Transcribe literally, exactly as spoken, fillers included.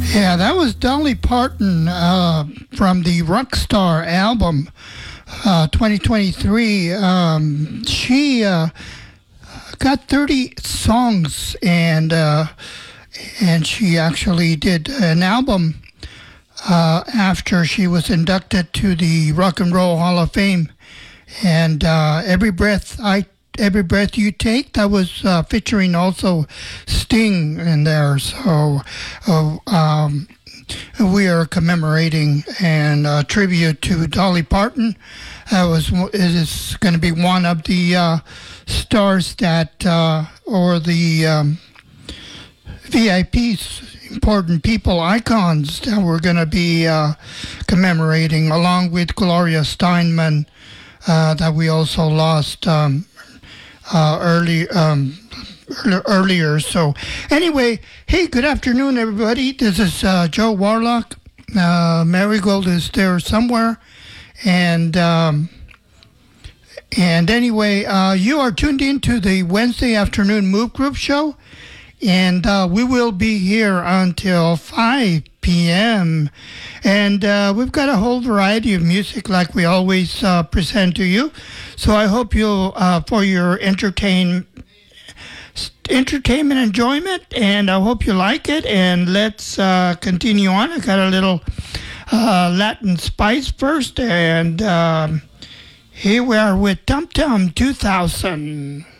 Yeah, that was Dolly Parton uh, from the Rockstar album, uh, twenty twenty-three. Um, she uh, got thirty songs, and uh, and she actually did an album uh, after she was inducted to the Rock and Roll Hall of Fame. And uh, every breath I Every Breath You Take, that was uh, featuring also Sting in there. So uh, um, we are commemorating and uh, tribute to Dolly Parton. That was it is going to be one of the uh, stars that uh, or the um, V I Ps, important people, icons that we're going to be uh, commemorating, along with Gloria Steinman, uh, that we also lost. Um, Uh, early um, earlier. So anyway, hey, good afternoon, everybody. This is uh, Joe Warlock. Uh, Marigold is there somewhere, and um, and anyway, uh, you are tuned in to the Wednesday afternoon Move Group show, and uh, we will be here until five p.m. And uh, we've got a whole variety of music like we always uh, present to you. So I hope you'll, uh, for your entertain, entertainment enjoyment, and I hope you like it. And let's uh, continue on. I got a little uh, Latin spice first, and um, here we are with Tum Tum two thousand.